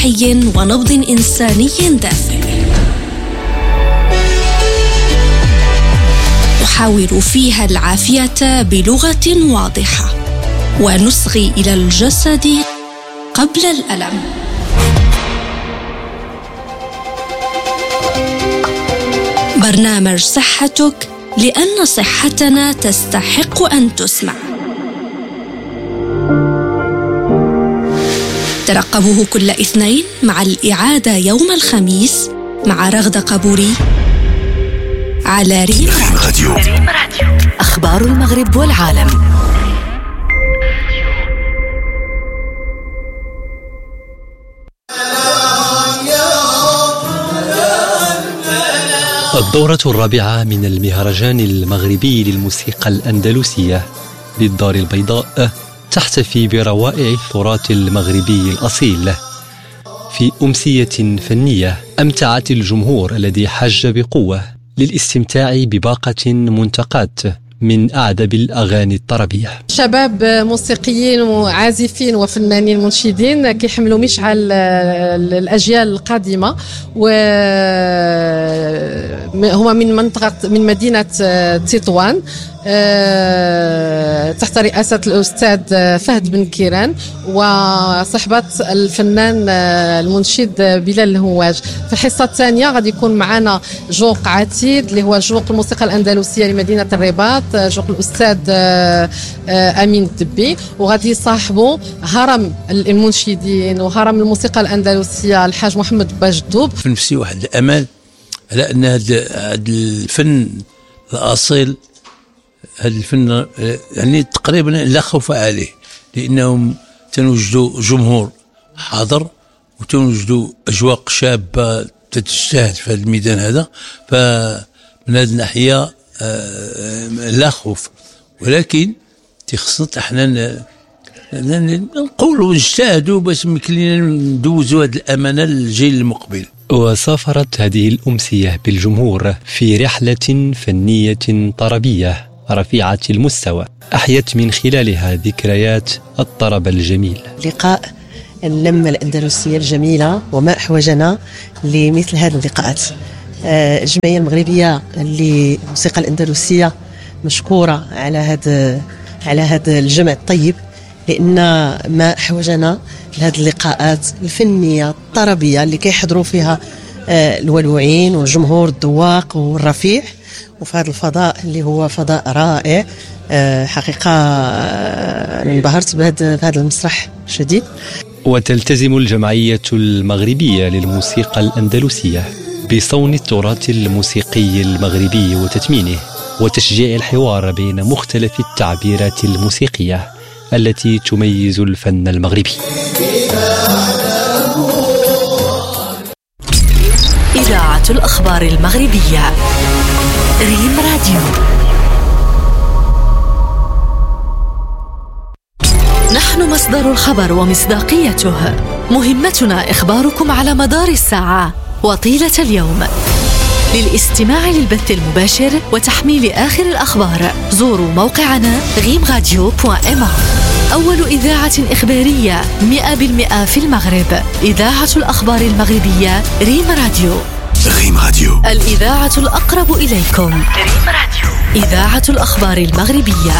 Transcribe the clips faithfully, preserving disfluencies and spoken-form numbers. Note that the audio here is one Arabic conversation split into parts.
ونبض إنساني دافئ. نحاور فيها العافية بلغة واضحة ونصغي إلى الجسد قبل الألم. برنامج صحتك، لأن صحتنا تستحق أن تسمع. ترقبوه كل اثنين مع الإعادة يوم الخميس مع رغدة قبوري على ريم راديو. أخبار المغرب والعالم. الدورة الرابعة من المهرجان المغربي للموسيقى الأندلسية بالدار البيضاء تحتفي بروائع التراث المغربي الأصيل في أمسية فنية أمتعت الجمهور الذي حج بقوة للاستمتاع بباقة منتقات من أعذب الأغاني الطربية. شباب موسيقيين وعازفين وفنانين منشدين كيحملوا مشعل الأجيال القادمة، وهما من منطقة من مدينة تطوان تحت رئاسة الأستاذ فهد بن كيران وصحبة الفنان المنشد بلال الهواج. في الحصة الثانية غادي يكون معنا جوق عتيد اللي هو جوق الموسيقى الأندلسية لمدينة الرباط، جوق الأستاذ أمين الدبي، وغادي يصاحبوا هرم المنشدين وهرم الموسيقى الأندلسية الحاج محمد باجدوب. في نفسي واحد الأمل على أن هذا الفن الأصيل، هذا الفن يعني تقريبا لا خوف عليه، لأنهم تنوجدوا جمهور حاضر وتنوجدوا أجواق شابة تجتهد في هذا الميدان هذا. فمن هذه الناحية لا خوف، ولكن تخصنا احنا نقولوا ونجتهدوا باش يمكن ندوزوا هذه الأمانة للجيل المقبل. وسافرت هذه الأمسية بالجمهور في رحلة فنية طربية رفيعة المستوى أحيت من خلالها ذكريات الطرب الجميل. لقاء اللمة الأندلسية الجميلة، وما أحوجنا لمثل هذه اللقاءات. الجمعية المغربية للموسيقى الأندلسية مشكورة على هذا على هذا الجمع الطيب، لأن ما أحوجنا لهذه اللقاءات الفنية الطربية اللي كيحضروا فيها الولوعين والجمهور الذواق والرفيع، وفي هذا الفضاء اللي هو فضاء رائع. حقيقة انبهرت بهذا بهذا المسرح شديد. وتلتزم الجمعية المغربية للموسيقى الأندلسية بصون التراث الموسيقي المغربي وتثمينه وتشجيع الحوار بين مختلف التعبيرات الموسيقية التي تميز الفن المغربي. إذاعة الأخبار المغربية ريم راديو. نحن مصدر الخبر ومصداقيته. مهمتنا إخباركم على مدار الساعة وطيلة اليوم. للاستماع للبث المباشر وتحميل آخر الأخبار زوروا موقعنا غيم راديو دوت إم. أول إذاعة إخبارية مئة بالمئة في المغرب. إذاعة الأخبار المغربية ريم راديو. ريم راديو، الإذاعة الأقرب إليكم. ريم راديو، إذاعة الأخبار المغربية.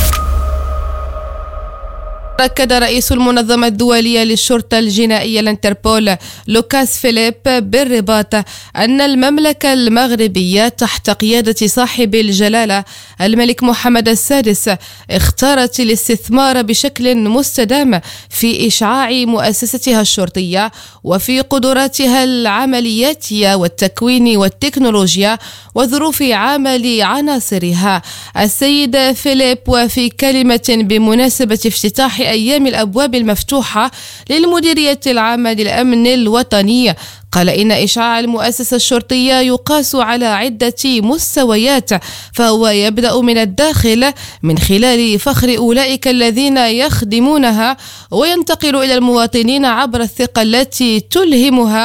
أكد رئيس المنظمة الدولية للشرطة الجنائية الانتربول لوكاس فيليب بالرباط أن المملكة المغربية تحت قيادة صاحب الجلالة الملك محمد السادس اختارت الاستثمار بشكل مستدام في إشعاع مؤسستها الشرطية وفي قدراتها العملياتية والتكوين والتكنولوجيا وظروف عمل عناصرها. السيد فيليب وفي كلمة بمناسبة افتتاح أيام الأبواب المفتوحة للمديرية العامة للأمن الوطني قال إن إشعاع المؤسسة الشرطية يقاس على عدة مستويات، فهو يبدأ من الداخل من خلال فخر أولئك الذين يخدمونها، وينتقل إلى المواطنين عبر الثقة التي تلهمها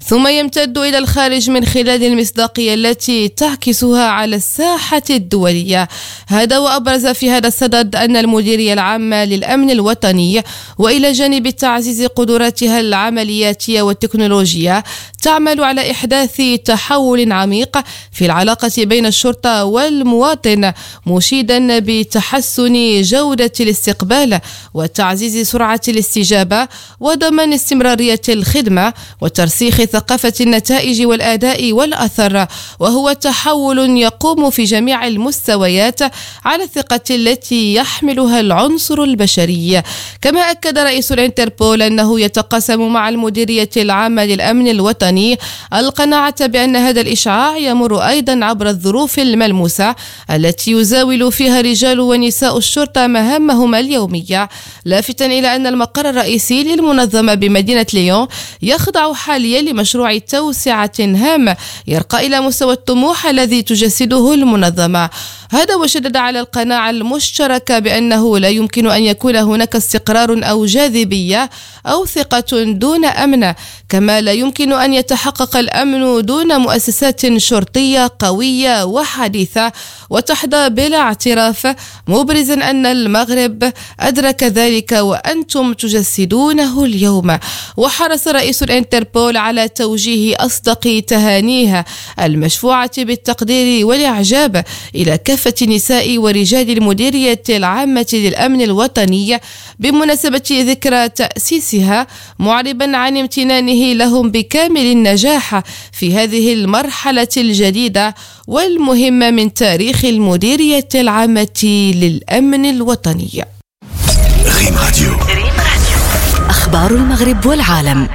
ثم يمتد إلى الخارج من خلال المصداقية التي تعكسها على الساحة الدولية. هذا وأبرز في هذا الصدد أن المديرية العامة للأمن الوطني وإلى جانب تعزيز قدراتها العملياتية والتكنولوجية تعمل على إحداث تحول عميق في العلاقة بين الشرطة والمواطن، مشيدا بتحسن جودة الاستقبال وتعزيز سرعة الاستجابة وضمان استمرارية الخدمة وترسيخ ثقافة النتائج والأداء والأثر، وهو تحول يقوم في جميع المستويات على الثقة التي يحملها العنصر البشري. كما أكد رئيس الانتربول أنه يتقاسم مع المديرية العامة للأمن الوطني القناعة بأن هذا الإشعاع يمر أيضا عبر الظروف الملموسة التي يزاول فيها رجال ونساء الشرطة مهامهم اليومية، لافتا إلى أن المقر الرئيسي للمنظمة بمدينة ليون يخضع حاليا لمشروع توسعة هام يرقى إلى مستوى الطموح الذي تجسده المنظمة. هذا وشدد على القناعة المشتركة بأنه لا يمكن أن يكون هناك استقرار أو جاذبية أو ثقة دون أمن، كما لا يمكن أن يتحقق الأمن دون مؤسسات شرطية قوية وحديثة وتحظى بلا اعتراف، مبرزا أن المغرب أدرك ذلك وأنتم تجسدونه اليوم. وحرص رئيس الانتربول على توجيه أصدق تهانيه المشفوعة بالتقدير والإعجاب إلى كافة نساء ورجال المديرية العامة للأمن الوطني بمناسبة ذكرى تأسيسها، معربا عن امتنانه لهم بكامل النجاح في هذه المرحلة الجديدة والمهمة من تاريخ المديرية العامة للأمن الوطني. ريم راديو. أخبار المغرب والعالم.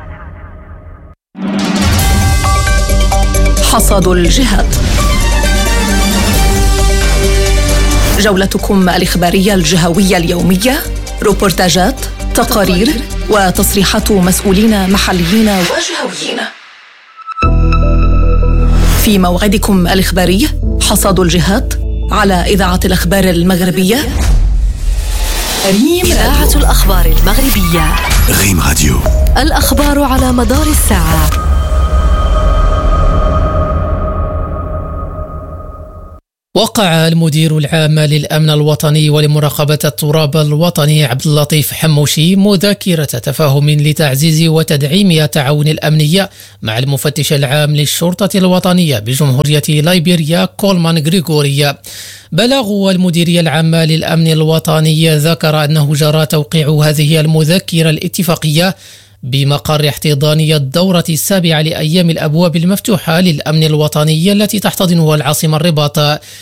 حصاد الجهات، جولتكم الإخبارية الجهوية اليومية، روبورتاجات، تقارير وتصريحات مسؤولين محليين وجهويين. في موعدكم الإخباري حصاد الجهات على إذاعة الأخبار المغربية ريم. إذاعة الأخبار المغربية ريم راديو. الأخبار على مدار الساعة. وقع المدير العام للأمن الوطني ولمراقبة التراب الوطني عبد اللطيف حموشي مذكرة تفاهم لتعزيز وتدعيم التعاون الأمني مع المفتش العام للشرطة الوطنية بجمهورية ليبيريا كولمان غريغوريا. بلغ المديرية العامة للأمن الوطني ذكر أنه جرى توقيع هذه المذكرة الاتفاقية بمقر احتضانية الدورة السابعة لأيام الأبواب المفتوحة للأمن الوطني التي تحتضنها العاصمة الرباط.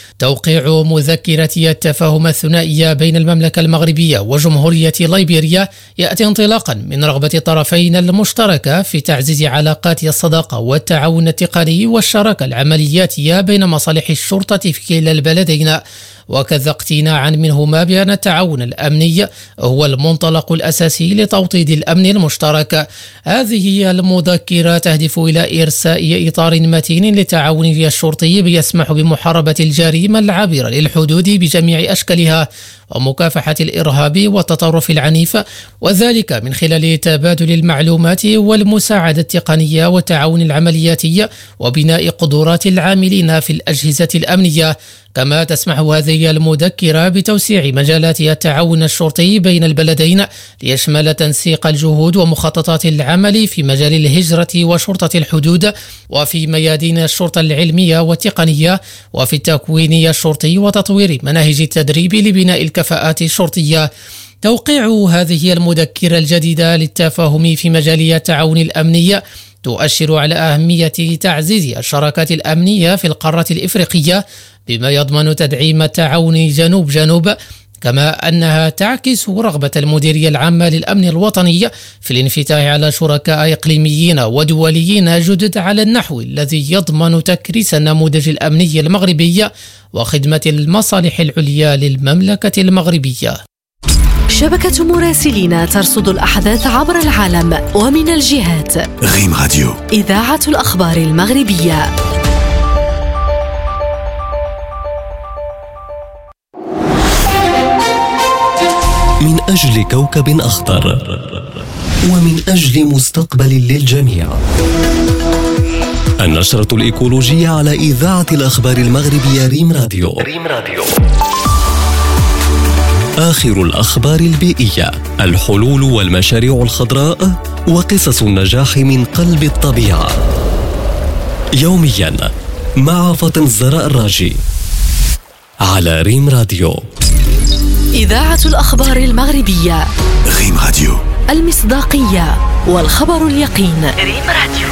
توقيع مذكرة التفاهم الثنائية بين المملكة المغربية وجمهورية ليبيريا يأتي انطلاقا من رغبة الطرفين المشتركة في تعزيز علاقات الصداقة والتعاون التقني والشراكة العملياتية بين مصالح الشرطة في كلا البلدين، وكذا اقتناعا منهما بأن التعاون الأمني هو المنطلق الأساسي لتوطيد الأمن المشترك. هذه المذكرة تهدف إلى إرساء إطار متين للتعاون الشرطي يسمح بمحاربة الجريمة العابرة للحدود بجميع أشكالها ومكافحة الإرهاب والتطرف العنيف، وذلك من خلال تبادل المعلومات والمساعدة التقنية والتعاون العملياتي وبناء قدرات العاملين في الأجهزة الأمنية. كما تسمح هذه المذكرة بتوسيع مجالات التعاون الشرطي بين البلدين ليشمل تنسيق الجهود ومخططات العمل في مجال الهجرة وشرطة الحدود وفي ميادين الشرطة العلمية والتقنية وفي التكوين الشرطي وتطوير مناهج التدريب لبناء الكفاءات الشرطية. توقيع هذه المذكرة الجديدة للتفاهم في مجال التعاون الأمني تؤشر على أهمية تعزيز الشراكات الأمنية في القارة الإفريقية بما يضمن تدعيم التعاون جنوب جنوب، كما أنها تعكس رغبة المديرية العامة للأمن الوطني في الانفتاح على شركاء إقليميين ودوليين جدد على النحو الذي يضمن تكريس النموذج الأمني المغربي وخدمة المصالح العليا للمملكة المغربية. شبكة مراسلين ترصد الأحداث عبر العالم ومن الجهات. ريم راديو. إذاعة الأخبار المغربية. من أجل كوكب أخضر. ومن أجل مستقبل للجميع. النشرة الإيكولوجية على إذاعة الأخبار المغربية ريم راديو. ريم راديو. آخر الأخبار البيئية، الحلول والمشاريع الخضراء وقصص النجاح من قلب الطبيعة. يوميا مع فاطمة الزهراء الراجي على ريم راديو. إذاعة الأخبار المغربية ريم راديو. المصداقية والخبر اليقين. ريم راديو.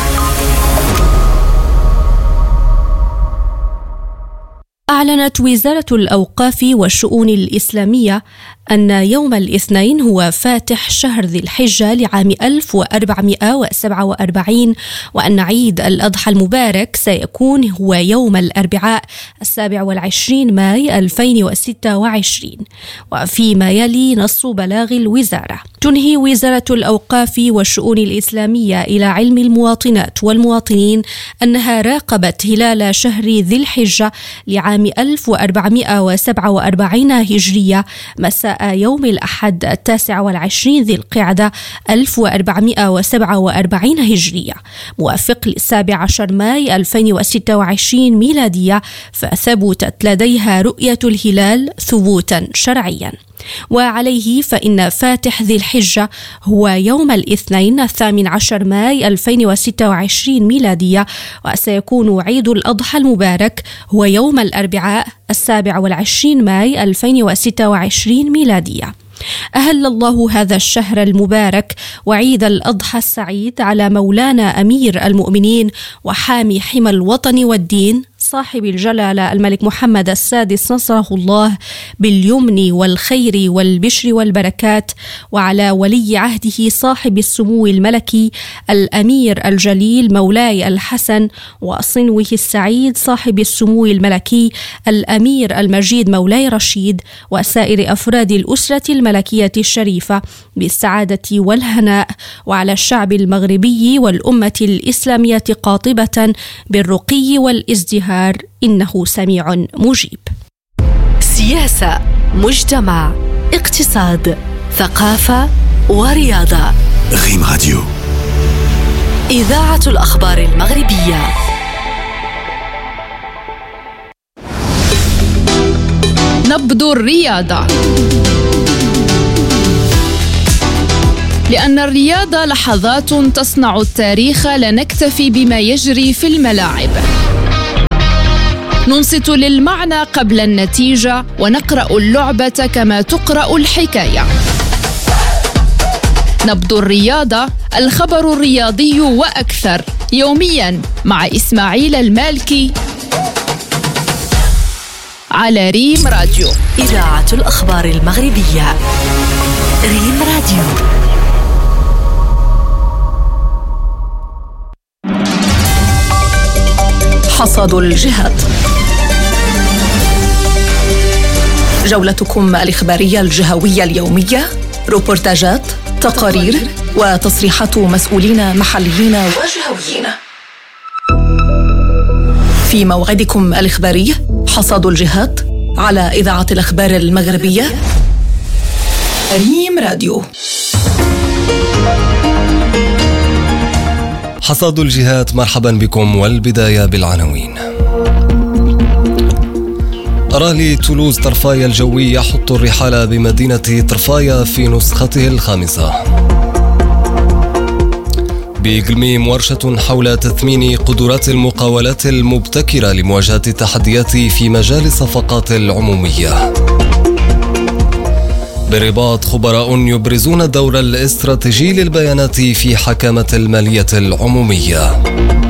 أعلنت وزارة الأوقاف والشؤون الإسلامية أن يوم الاثنين هو فاتح شهر ذي الحجة لعام ألف وأربعمائة وسبعة وأربعين، وأن عيد الأضحى المبارك سيكون هو يوم الأربعاء السابع والعشرين ماي ألفين وستة وعشرين. وفيما يلي نص بلاغ الوزارة، تنهي وزارة الأوقاف والشؤون الإسلامية إلى علم المواطنات والمواطنين أنها راقبت هلال شهر ذي الحجة لعام ألف وأربعمائة وسبعة وأربعين هجرية مساء يوم الأحد التاسع والعشرين ذي القعدة ألف وأربعمائة وسبعة وأربعين هجرية موافق للسابع عشر ماي ألفين وستة وعشرين ميلادية، فثبتت لديها رؤية الهلال ثبوتا شرعيا. وعليه فإن فاتح ذي الحجة هو يوم الاثنين الثامن عشر ماي ألفين وستة وعشرين ميلادية، وسيكون عيد الأضحى المبارك هو يوم الأربعاء السابع والعشرين ماي ألفين وستة وعشرين ميلادية. أهل الله هذا الشهر المبارك وعيد الأضحى السعيد على مولانا أمير المؤمنين وحامي حمى الوطن والدين صاحب الجلالة الملك محمد السادس نصره الله باليمن والخير والبشر والبركات، وعلى ولي عهده صاحب السمو الملكي الأمير الجليل مولاي الحسن وصنوه السعيد صاحب السمو الملكي الأمير المجيد مولاي رشيد، وسائر أفراد الأسرة الملكية الشريفة بالسعادة والهناء، وعلى الشعب المغربي والأمة الإسلامية قاطبة بالرقي والازدهار، إنه سميع مجيب. سياسة، مجتمع، اقتصاد، ثقافة ورياضة. ريم راديو. إذاعة الأخبار المغربية. نبض الرياضة. لأن الرياضة لحظات تصنع التاريخ، لا نكتفي بما يجري في الملاعب. ننصت للمعنى قبل النتيجة، ونقرأ اللعبة كما تقرأ الحكاية. نبض الرياضة، الخبر الرياضي وأكثر، يوميا مع إسماعيل المالكي على ريم راديو. إذاعة الأخبار المغربية. ريم راديو. حصاد الجهات، جولتكم الإخبارية الجهوية اليومية، روبورتاجات، تقارير وتصريحات مسؤولين محليين وجهويين. في موعدكم الإخباري حصاد الجهات على إذاعة الأخبار المغربية ريم راديو. حصاد الجهات، مرحبا بكم، والبداية بالعناوين. رالي تولوز طرفايا الجوي يحط الرحال بمدينة طرفايا في نسخته الخامسة. بقلميم ورشة حول تثمين قدرات المقاولات المبتكرة لمواجهة التحديات في مجال الصفقات العمومية. بالرباط خبراء يبرزون الدور الاستراتيجي للبيانات في حكامة المالية العمومية.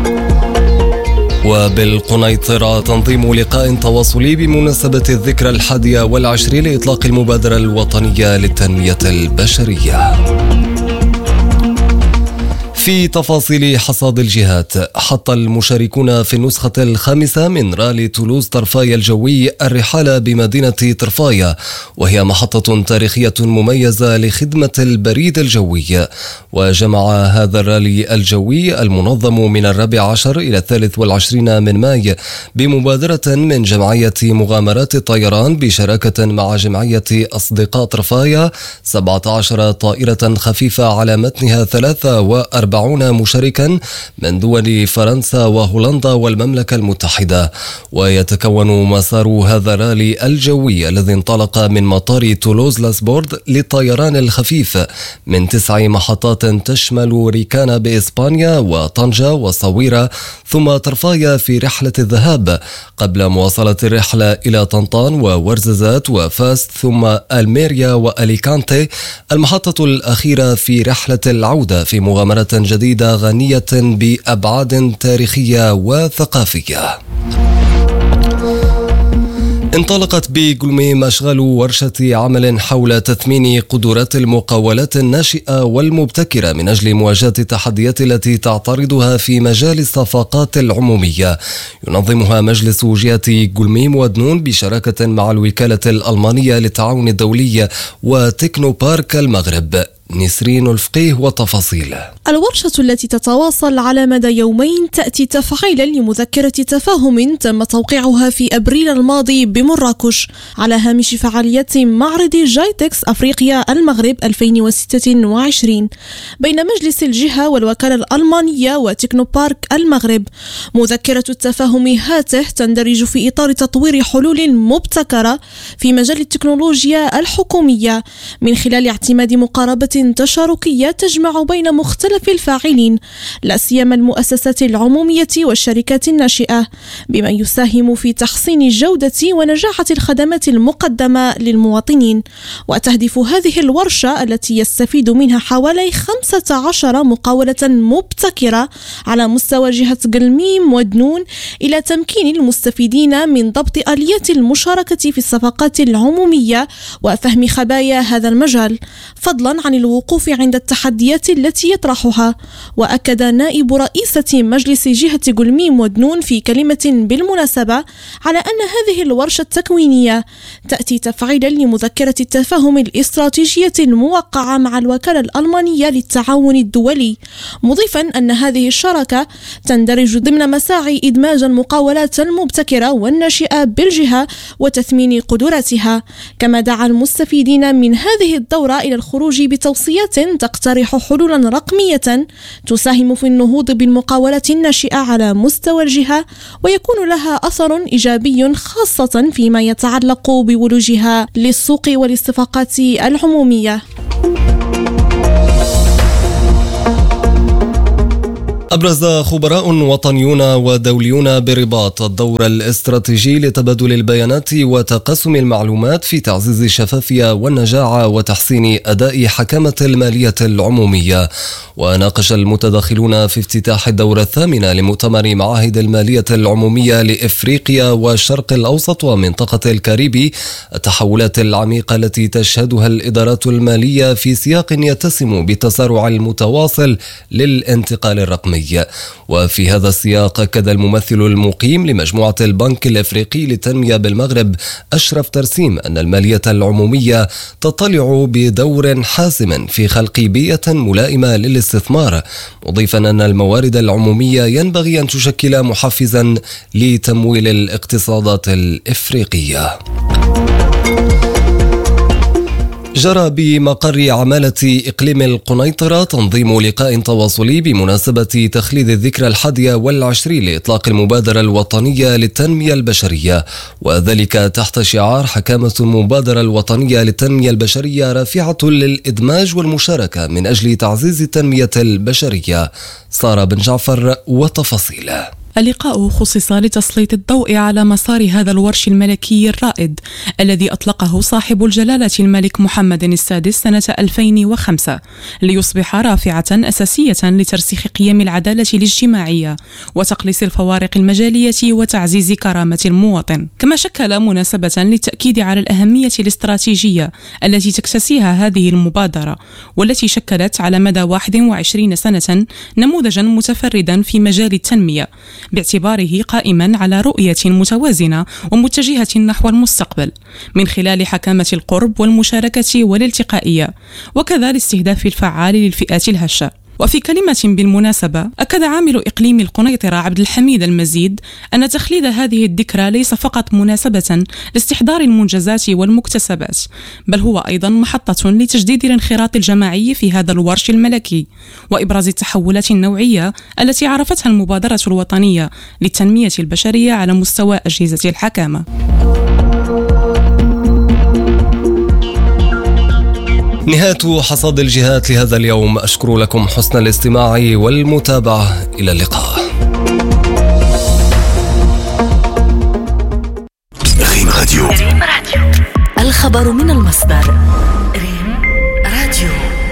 وبالقنيطرة تنظيم لقاء تواصلي بمناسبة الذكرى الحادية والعشرين لإطلاق المبادرة الوطنية للتنمية البشرية. في تفاصيل حصاد الجهات، حط المشاركون في النسخة الخامسة من رالي تولوز طرفايا الجوي الرحالة بمدينة طرفايا، وهي محطة تاريخية مميزة لخدمة البريد الجوي. وجمع هذا الرالي الجوي المنظم من الرابع عشر إلى الثالث والعشرين من ماي بمبادرة من جمعية مغامرات الطيران بشراكة مع جمعية أصدقاء طرفايا سبعة عشر طائرة خفيفة على متنها ثلاثة وأربعين مشاركا من دول فرنسا وهولندا والمملكة المتحدة. ويتكون مسار هذا الرالي الجوي الذي انطلق من مطار تولوز لاسبورد للطيران الخفيف من تسع محطات تشمل ريكانا بإسبانيا وطنجة وصويرة ثم طرفايا في رحلة الذهاب، قبل مواصلة الرحلة إلى طنطان وورزازات وفاس ثم ألميريا وأليكانتي، المحطة الأخيرة في رحلة العودة في مغامرة جديدة غنية بأبعاد تاريخية وثقافية. انطلقت بقلمي مشغل ورشة عمل حول تثمين قدرات المقاولات الناشئة والمبتكرة من أجل مواجهة التحديات التي تعترضها في مجال الصفقات العمومية. ينظمها مجلس جهة قلمي ودنون بشراكة مع الوكالة الألمانية للتعاون الدولي وتكنو بارك المغرب. نسرين الفقيه وتفاصيل. الورشة التي تتواصل على مدى يومين تأتي تفعيلا لمذكرة تفاهم تم توقيعها في أبريل الماضي بمراكش على هامش فعاليات معرض جايتكس أفريقيا المغرب ألفين وستة وعشرين بين مجلس الجهة والوكالة الألمانية وتكنو بارك المغرب. مذكرة التفاهم هاته تندرج في إطار تطوير حلول مبتكرة في مجال التكنولوجيا الحكومية من خلال اعتماد مقاربة تشاركية تجمع بين مختلف الفاعلين لا سيما المؤسسات العمومية والشركات الناشئة، بما يساهم في تحسين جودة ونجاحة الخدمات المقدمة للمواطنين. وتهدف هذه الورشة التي يستفيد منها حوالي خمسة عشر مقاولة مبتكرة على مستوى جهة قلميم ودنون إلى تمكين المستفيدين من ضبط آليات المشاركة في الصفقات العمومية وفهم خبايا هذا المجال، فضلا عن الوقوف عند التحديات التي يطرحها. وأكد نائب رئيسة مجلس جهة قلميم ودنون في كلمة بالمناسبة على أن هذه الورشة التكوينية تأتي تفعيلا لمذكرة التفاهم الاستراتيجية الموقعة مع الوكالة الألمانية للتعاون الدولي، مضيفا أن هذه الشراكة تندرج ضمن مساعي إدماج المقاولات المبتكرة والناشئة بالجهة وتثمين قدراتها. كما دعا المستفيدين من هذه الدورة إلى الخروج بتوصيات تقترح حلولا رقمية تساهم في النهوض بالمقاولات الناشئة على مستوى الجهة ويكون لها أثر إيجابي خاصة فيما يتعلق بولوجها للسوق والاستفاقات العمومية. أبرز خبراء وطنيون ودوليون برباط الدور الاستراتيجي لتبادل البيانات وتقسم المعلومات في تعزيز الشفافية والنجاعة وتحسين أداء حكامة المالية العمومية. وناقش المتداخلون في افتتاح الدورة الثامنة لمؤتمر معاهد المالية العمومية لإفريقيا والشرق الأوسط ومنطقة الكاريبي التحولات العميقة التي تشهدها الإدارات المالية في سياق يتسم بالتسارع المتواصل للانتقال الرقمي. وفي هذا السياق أكد الممثل المقيم لمجموعة البنك الأفريقي للتنمية بالمغرب أشرف ترسيم أن المالية العمومية تطلع بدور حاسم في خلق بيئة ملائمة للاستثمار، مضيفا أن الموارد العمومية ينبغي أن تشكل محفزا لتمويل الاقتصادات الإفريقية. جرى بمقر عمالة إقليم القنيطرة تنظيم لقاء تواصلي بمناسبة تخليد الذكرى الحادية والعشرين لإطلاق المبادرة الوطنية للتنمية البشرية، وذلك تحت شعار حكامة المبادرة الوطنية للتنمية البشرية رافعة للإدماج والمشاركة من أجل تعزيز التنمية البشرية. سارة بن جعفر وتفاصيله. اللقاء خصص لتسليط الضوء على مسار هذا الورش الملكي الرائد الذي أطلقه صاحب الجلالة الملك محمد السادس سنة ألفين وخمسة ليصبح رافعة أساسية لترسيخ قيم العدالة الاجتماعية وتقليص الفوارق المجالية وتعزيز كرامة المواطن، كما شكل مناسبة للتأكيد على الأهمية الاستراتيجية التي تكتسيها هذه المبادرة، والتي شكلت على مدى واحد وعشرين سنة نموذجا متفردا في مجال التنمية، باعتباره قائما على رؤية متوازنة ومتجهة نحو المستقبل من خلال حكامة القرب والمشاركة والالتقائية، وكذا الاستهداف الفعال للفئات الهشة. وفي كلمة بالمناسبة أكد عامل إقليم القنيطرة عبد الحميد المزيد أن تخليد هذه الذكرى ليس فقط مناسبة لاستحضار المنجزات والمكتسبات، بل هو أيضا محطة لتجديد الانخراط الجماعي في هذا الورش الملكي وإبراز التحولات النوعية التي عرفتها المبادرة الوطنية للتنمية البشرية على مستوى أجهزة الحكامة. نهاية حصاد الجهات لهذا اليوم. أشكر لكم حسن الاستماع والمتابعة. إلى اللقاء. ريم راديو. ريم راديو. الخبر من المصدر. ريم راديو.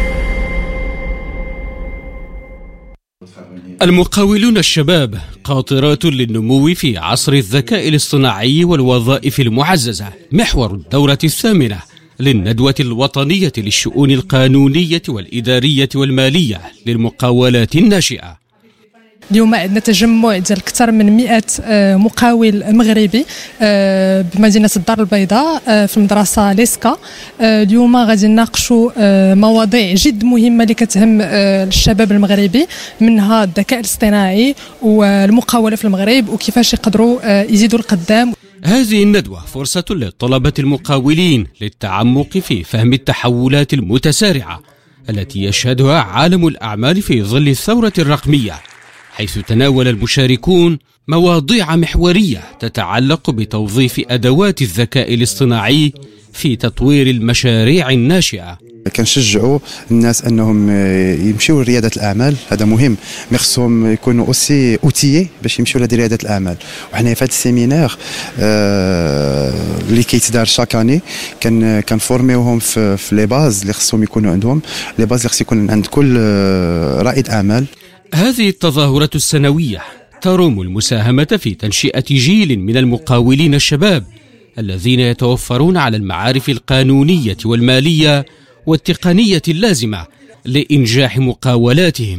المقاولون الشباب قاطرات للنمو في عصر الذكاء الاصطناعي والوظائف المعززة، محور الدورة الثامنة للندوة الوطنية للشؤون القانونية والإدارية والمالية للمقاولات الناشئة. اليوم عندنا تجمع ديال أكثر من مئة مقاول مغربي بمدينة الدار البيضاء في المدرسة ليسكا. اليوم غادي نناقشوا مواضيع جد مهمة اللي كتهم الشباب المغربي، منها الذكاء الاصطناعي والمقاولة في المغرب وكيفاش يقدروا يزيدوا القدام. هذه الندوة فرصة للطلبة المقاولين للتعمق في فهم التحولات المتسارعة التي يشهدها عالم الأعمال في ظل الثورة الرقمية، حيث تناول المشاركون مواضيع محورية تتعلق بتوظيف أدوات الذكاء الاصطناعي في تطوير المشاريع الناشئة. كنشجعوا الناس انهم يمشيوا لرياده الاعمال، هذا مهم، مي خصهم يكونوا اوسي اوتيي باش يمشيوا لرياده الاعمال. وحنا في هذا السيمينار آه اللي كيتدار شاكاني كان كنفورميوهم في, في لي باز اللي خصهم يكونوا عندهم، لي باز اللي خص يكون عند كل رائد اعمال. هذه التظاهرة السنوية تروم المساهمة في تنشئة جيل من المقاولين الشباب الذين يتوفرون على المعارف القانونية والمالية والتقنية اللازمة لإنجاح مقاولاتهم.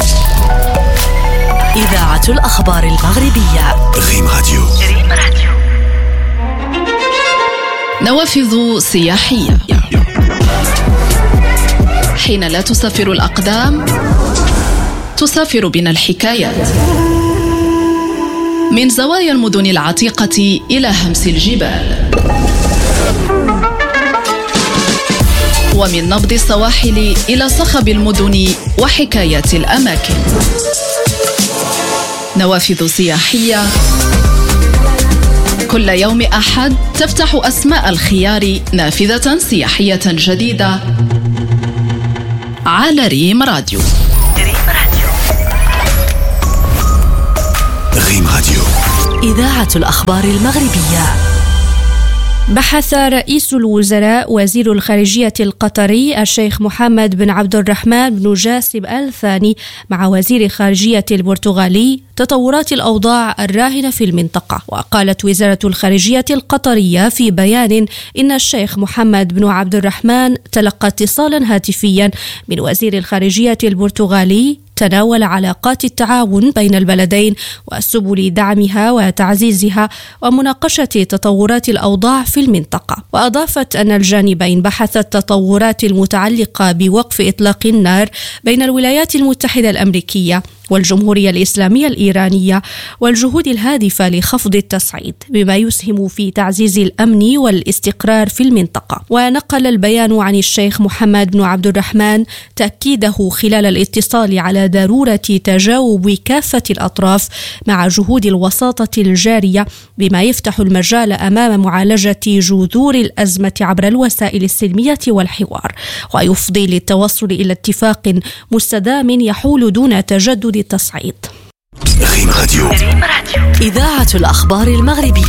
إذاعة الأخبار المغربية. ريم راديو. ريم راديو. نوافذ سياحية. حين لا تسافر الأقدام تسافر بنا الحكايات، من زوايا المدن العتيقة إلى همس الجبال، ومن نبض السواحل إلى صخب المدن وحكايات الأماكن. نوافذ سياحية كل يوم أحد تفتح أسماء الخيار نافذة سياحية جديدة على ريم راديو. ريم راديو. إذاعة الأخبار المغربية. بحث رئيس الوزراء وزير الخارجية القطري الشيخ محمد بن عبد الرحمن بن جاسم آل ثاني مع وزير الخارجية البرتغالي تطورات الأوضاع الراهنة في المنطقة. وقالت وزارة الخارجية القطرية في بيان إن الشيخ محمد بن عبد الرحمن تلقى اتصالا هاتفيا من وزير الخارجية البرتغالي تناول علاقات التعاون بين البلدين وسبل دعمها وتعزيزها ومناقشة تطورات الأوضاع في المنطقة. وأضافت أن الجانبين بحثا التطورات المتعلقة بوقف إطلاق النار بين الولايات المتحدة الأمريكية والجمهورية الإسلامية الإيرانية والجهود الهادفة لخفض التصعيد بما يسهم في تعزيز الأمن والاستقرار في المنطقة. ونقل البيان عن الشيخ محمد بن عبد الرحمن تأكيده خلال الاتصال على ضرورة تجاوب كافة الأطراف مع جهود الوساطة الجارية بما يفتح المجال أمام معالجة جذور الأزمة عبر الوسائل السلمية والحوار، ويفضي للتوصل إلى اتفاق مستدام يحول دون تجدد التصعيد. ريم راديو. إذاعة الأخبار المغربية.